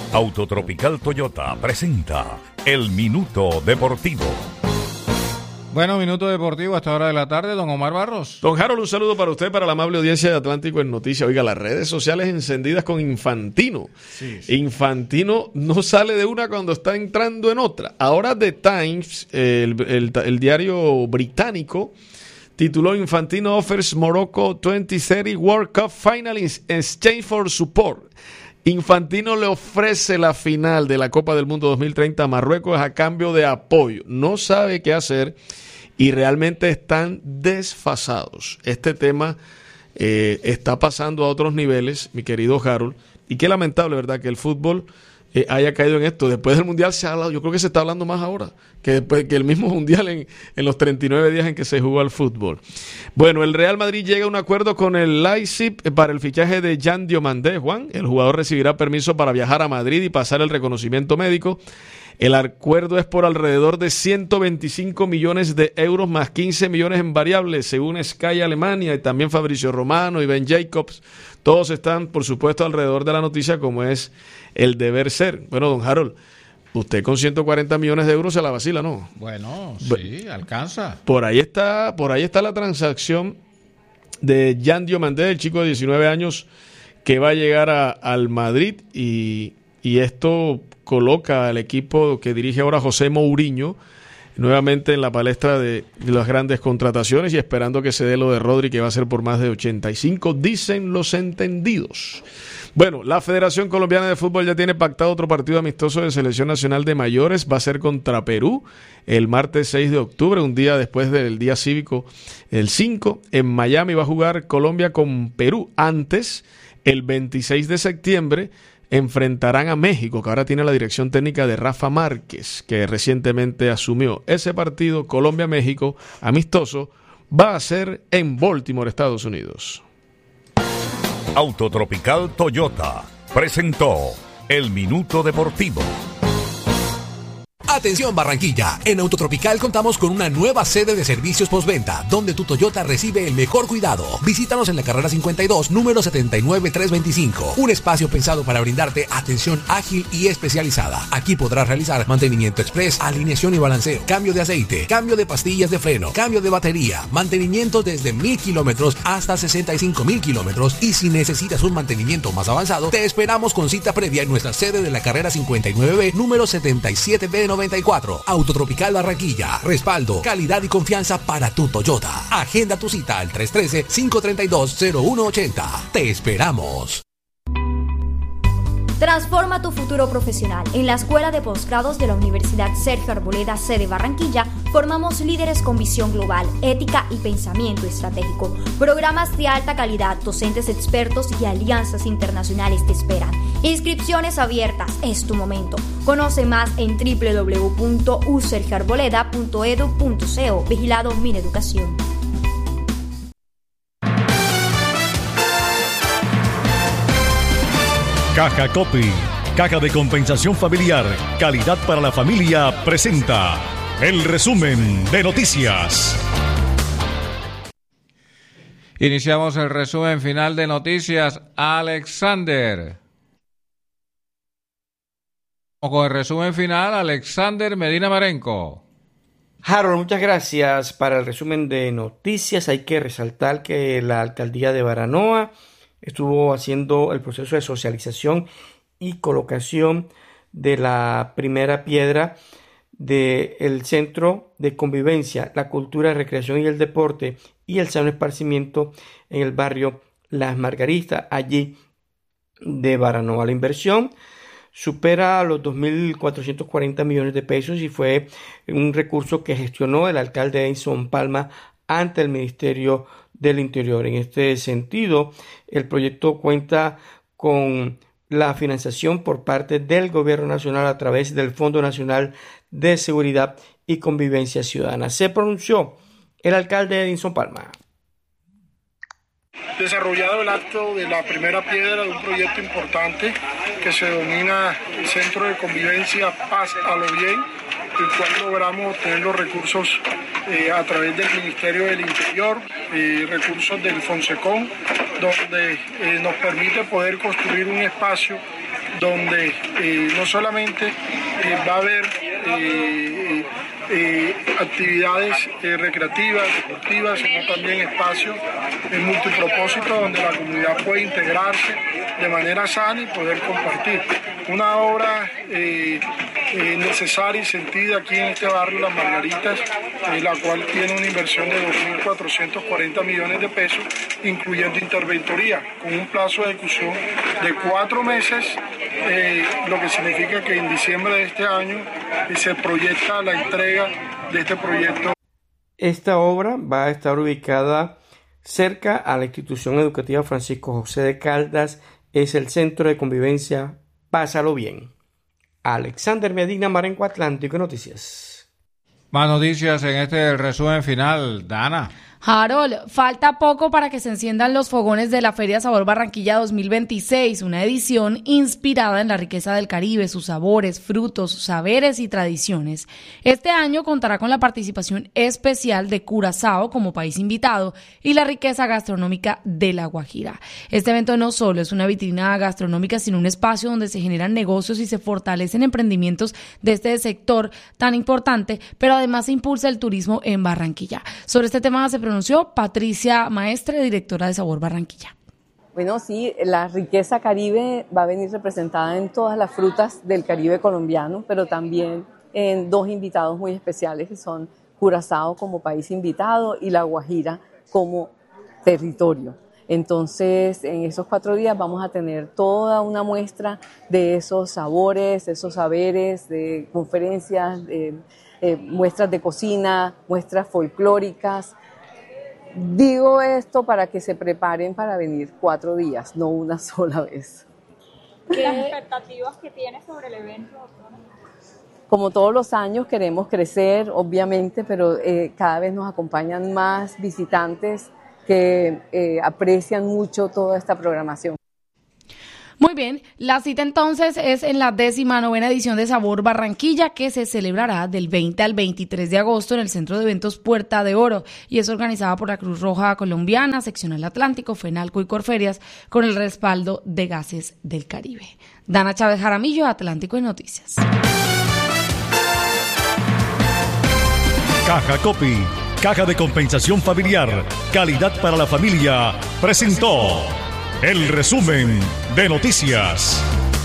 Autotropical Toyota presenta El Minuto Deportivo. Bueno, Minuto Deportivo a esta hora de la tarde, don Omar Barros. Don Harold, un saludo para usted, para la amable audiencia de Atlántico en Noticias. Oiga, las redes sociales encendidas con Infantino. Sí. Infantino no sale de una cuando está entrando en otra. Ahora The Times, el diario británico, tituló Infantino offers Morocco 2030 World Cup final in exchange for support. Infantino le ofrece la final de la Copa del Mundo 2030 a Marruecos a cambio de apoyo. No sabe qué hacer y realmente están desfasados. Este tema está pasando a otros niveles, mi querido Harold, y qué lamentable, ¿verdad?, que el fútbol haya caído en esto. Después del Mundial se ha hablado, yo creo que se está hablando más ahora que después que el mismo Mundial en los 39 días en que se jugó al fútbol. Bueno, el Real Madrid llega a un acuerdo con el Leipzig para el fichaje de Jan Diomandé, Juan. El jugador recibirá permiso para viajar a Madrid y pasar el reconocimiento médico. El acuerdo es por alrededor de 125 millones de euros más 15 millones en variables, según Sky Alemania, y también Fabricio Romano y Ben Jacobs. Todos están, por supuesto, alrededor de la noticia, como es el deber ser. Bueno, don Harold, usted con 140 millones de euros se la vacila, ¿no? Bueno, sí, alcanza. Por ahí está la transacción de Jan Diomandé, el chico de 19 años que va a llegar al Madrid, y esto coloca al equipo que dirige ahora José Mourinho nuevamente en la palestra de las grandes contrataciones y esperando que se dé lo de Rodri, que va a ser por más de 85, dicen los entendidos. Bueno, la Federación Colombiana de Fútbol ya tiene pactado otro partido amistoso de Selección Nacional de Mayores. Va a ser contra Perú el martes 6 de octubre, un día después del día cívico, el 5. En Miami va a jugar Colombia con Perú. Antes, el 26 de septiembre, enfrentarán a México, que ahora tiene la dirección técnica de Rafa Márquez, que recientemente asumió. Ese partido, Colombia-México, amistoso, va a ser en Baltimore, Estados Unidos. Autotropical Toyota presentó El Minuto Deportivo. Atención Barranquilla, en Autotropical contamos con una nueva sede de servicios postventa, donde tu Toyota recibe el mejor cuidado. Visítanos en la carrera 52, número 79325, un espacio pensado para brindarte atención ágil y especializada. Aquí podrás realizar mantenimiento express, alineación y balanceo, cambio de aceite, cambio de pastillas de freno, cambio de batería, mantenimiento desde 1000 kilómetros hasta 65,000 kilómetros, y si necesitas un mantenimiento más avanzado, te esperamos con cita previa en nuestra sede de la carrera 59B, número 77B94. Autotropical Barranquilla, respaldo, calidad y confianza para tu Toyota. Agenda tu cita al 313-532-0180. Te esperamos. Transforma tu futuro profesional. En la Escuela de Posgrados de la Universidad Sergio Arboleda, sede Barranquilla, formamos líderes con visión global, ética y pensamiento estratégico. Programas de alta calidad, docentes expertos y alianzas internacionales te esperan. Inscripciones abiertas, es tu momento. Conoce más en www.usergioarboleda.edu.co. Vigilado Mineducación. Caja Copy, Caja de Compensación Familiar, calidad para la familia, presenta el resumen de noticias. Iniciamos el resumen final de noticias. Alexander. Con el resumen final, Alexander Medina Marenco. Harold, muchas gracias. Para el resumen de noticias hay que resaltar que la alcaldía de Baranoa estuvo haciendo el proceso de socialización y colocación de la primera piedra del Centro de Convivencia, la Cultura, Recreación y el Deporte y el sano esparcimiento en el barrio Las Margaritas, allí de Baranoa. La inversión supera los 2.440 millones de pesos y fue un recurso que gestionó el alcalde Edinson Palma ante el Ministerio del Interior. En este sentido, el proyecto cuenta con la financiación por parte del Gobierno Nacional a través del Fondo Nacional de Seguridad y Convivencia Ciudadana. Se pronunció el alcalde Edinson Palma. Desarrollado el acto de la primera piedra de un proyecto importante que se denomina el Centro de Convivencia Paz a lo Bien, el cual logramos obtener los recursos a través del Ministerio del Interior, recursos del Fonsecon, donde nos permite poder construir un espacio donde no solamente va a haber actividades recreativas, deportivas, sino también espacios multipropósitos donde la comunidad puede integrarse de manera sana y poder compartir. Una obra necesaria y sentida aquí en este barrio Las Margaritas, la cual tiene una inversión de 2.440 millones de pesos, incluyendo interventoría, con un plazo de ejecución de 4 meses, lo que significa que en diciembre de este año se proyecta la entrega de este proyecto. Esta obra va a estar ubicada cerca a la institución educativa Francisco José de Caldas, es el Centro de Convivencia Pásalo Bien. Alexander Medina, Marenco Atlántico Noticias. Más noticias en este resumen final, Dana. Harold, falta poco para que se enciendan los fogones de la Feria Sabor Barranquilla 2026, una edición inspirada en la riqueza del Caribe, sus sabores, frutos, saberes y tradiciones. Este año contará con la participación especial de Curazao como país invitado y la riqueza gastronómica de La Guajira. Este evento no solo es una vitrina gastronómica, sino un espacio donde se generan negocios y se fortalecen emprendimientos de este sector tan importante, pero además se impulsa el turismo en Barranquilla. Sobre este tema se pronunció Patricia Maestre, directora de Sabor Barranquilla. Bueno, sí, la riqueza caribe va a venir representada en todas las frutas del Caribe colombiano, pero también en 2 invitados muy especiales que son Curazao como país invitado y La Guajira como territorio. Entonces, en esos 4 días vamos a tener toda una muestra de esos sabores, esos saberes, de conferencias, muestras de cocina, muestras folclóricas. Digo esto para que se preparen para venir 4 días, no una sola vez. ¿Qué expectativas que tienes sobre el evento, doctora? Como todos los años queremos crecer, obviamente, pero cada vez nos acompañan más visitantes que aprecian mucho toda esta programación. Muy bien, la cita entonces es en la 19ª edición de Sabor Barranquilla, que se celebrará del 20 al 23 de agosto en el Centro de Eventos Puerta de Oro y es organizada por la Cruz Roja Colombiana, Seccional Atlántico, FENALCO y Corferias con el respaldo de Gases del Caribe. Dana Chávez Jaramillo, Atlántico en Noticias. Caja Copy, Caja de Compensación Familiar, calidad para la familia, presentó el resumen de noticias.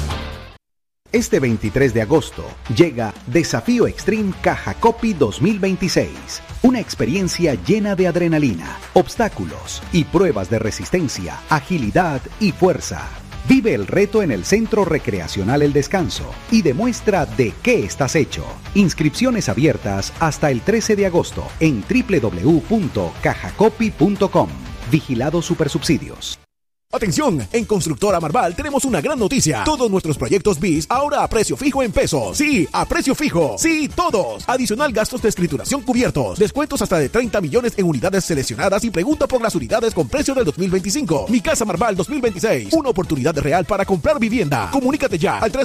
Este 23 de agosto llega Desafío Extreme Caja Copy 2026. Una experiencia llena de adrenalina, obstáculos y pruebas de resistencia, agilidad y fuerza. Vive el reto en el Centro Recreacional El Descanso y demuestra de qué estás hecho. Inscripciones abiertas hasta el 13 de agosto en www.cajacopy.com. Vigilado Supersubsidios. Atención, en Constructora Marval tenemos una gran noticia. Todos nuestros proyectos BIS ahora a precio fijo en pesos. Sí, a precio fijo. Sí, todos. Adicional gastos de escrituración cubiertos. Descuentos hasta de 30 millones en unidades seleccionadas y pregunta por las unidades con precio del 2025. Mi Casa Marval 2026. Una oportunidad real para comprar vivienda. Comunícate ya al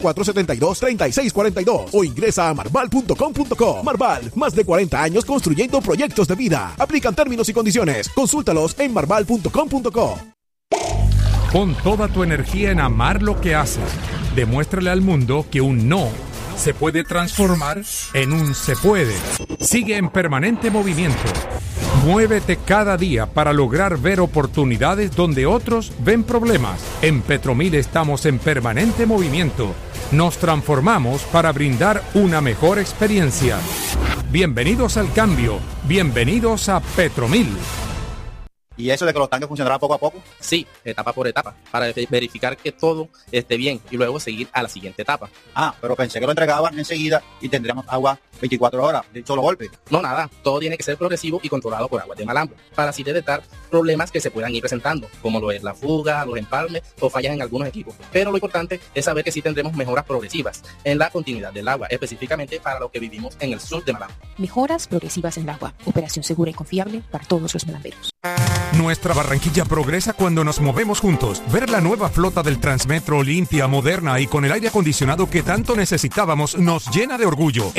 312-472-3642 o ingresa a marval.com.co. Marval, más de 40 años construyendo proyectos de vida. Aplican términos y condiciones. Consúltalos en marval.com.co. Pon toda tu energía en amar lo que haces. Demuéstrale al mundo que un no se puede transformar en un se puede. Sigue en permanente movimiento. Muévete cada día para lograr ver oportunidades donde otros ven problemas. En Petromil estamos en permanente movimiento. Nos transformamos para brindar una mejor experiencia. Bienvenidos al cambio. Bienvenidos a Petromil. ¿Y eso de que los tanques funcionarán poco a poco? Sí, etapa por etapa, para verificar que todo esté bien y luego seguir a la siguiente etapa. Ah, pero pensé que lo entregaban enseguida y tendríamos agua 24 horas, de un solo golpe. No, nada, todo tiene que ser progresivo y controlado por Aguas de Malambo, para así detectar problemas que se puedan ir presentando, como lo es la fuga, los empalmes o fallas en algunos equipos. Pero lo importante es saber que sí tendremos mejoras progresivas en la continuidad del agua, específicamente para los que vivimos en el sur de Malambo. Mejoras progresivas en el agua, operación segura y confiable para todos los malamberos. Nuestra Barranquilla progresa cuando nos movemos juntos. Ver la nueva flota del Transmetro limpia, moderna y con el aire acondicionado que tanto necesitábamos nos llena de orgullo. Ese es el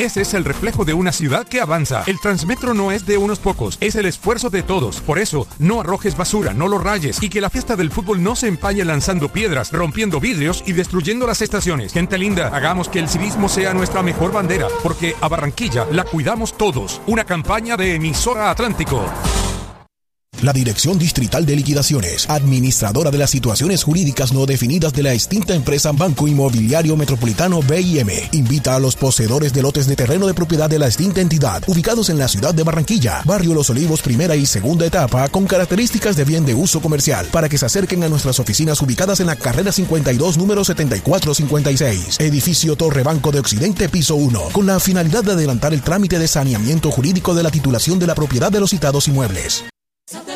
reflejo de una ciudad que avanza. El Transmetro no es de unos pocos, es el esfuerzo de todos. Por eso, no arrojes basura, no lo rayes, y que la fiesta del fútbol no se empañe lanzando piedras, rompiendo vidrios y destruyendo las estaciones. Gente linda, hagamos que el civismo sea nuestra mejor bandera, porque a Barranquilla la cuidamos todos. Una campaña de Emisora Atlántico. La Dirección Distrital de Liquidaciones, administradora de las situaciones jurídicas no definidas de la extinta empresa Banco Inmobiliario Metropolitano BIM, invita a los poseedores de lotes de terreno de propiedad de la extinta entidad, ubicados en la ciudad de Barranquilla, barrio Los Olivos, primera y segunda etapa, con características de bien de uso comercial, para que se acerquen a nuestras oficinas ubicadas en la carrera 52, número 7456, edificio Torre Banco de Occidente, piso 1, con la finalidad de adelantar el trámite de saneamiento jurídico de la titulación de la propiedad de los citados inmuebles.